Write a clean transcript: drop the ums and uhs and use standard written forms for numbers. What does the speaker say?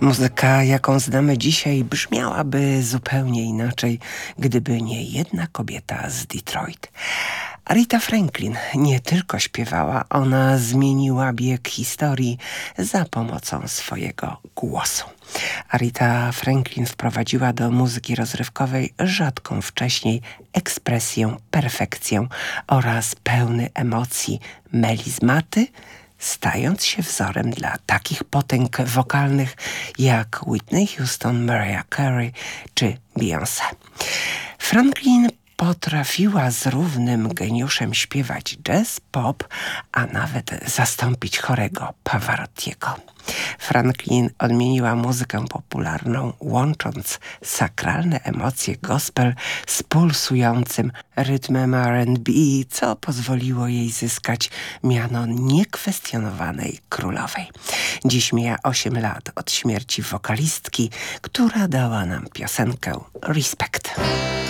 Muzyka, jaką znamy dzisiaj, brzmiałaby zupełnie inaczej, gdyby nie jedna kobieta z Detroit. Aretha Franklin nie tylko śpiewała, ona zmieniła bieg historii za pomocą swojego głosu. Aretha Franklin wprowadziła do muzyki rozrywkowej rzadką wcześniej ekspresję, perfekcję oraz pełny emocji melizmaty, stając się wzorem dla takich potęg wokalnych jak Whitney Houston, Mariah Carey czy Beyoncé. Franklin potrafiła z równym geniuszem śpiewać jazz, pop, a nawet zastąpić chorego Pavarottiego. Franklin odmieniła muzykę popularną, łącząc sakralne emocje gospel z pulsującym rytmem R&B, co pozwoliło jej zyskać miano niekwestionowanej królowej. Dziś mija 8 lat od śmierci wokalistki, która dała nam piosenkę Respect.